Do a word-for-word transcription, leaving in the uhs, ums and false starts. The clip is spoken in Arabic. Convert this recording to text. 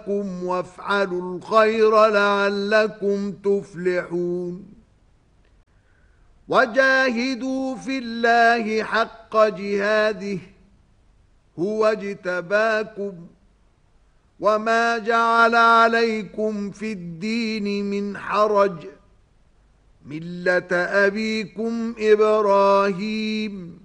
وافعلوا الخير لعلكم تفلحون وجاهدوا في الله حق جهاده هو اجتباكم وما جعل عليكم في الدين من حرج ملة أبيكم إبراهيم